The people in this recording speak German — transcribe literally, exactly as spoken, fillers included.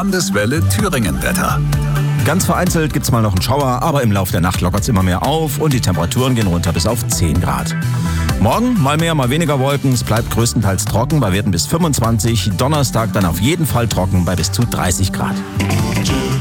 Landeswelle Thüringen-Wetter. Ganz vereinzelt gibt's mal noch einen Schauer, aber im Laufe der Nacht lockert's immer mehr auf und die Temperaturen gehen runter bis auf zehn Grad. Morgen mal mehr, mal weniger Wolken. Es bleibt größtenteils trocken bei Werten bis fünfundzwanzig. Donnerstag dann auf jeden Fall trocken bei bis zu dreißig Grad.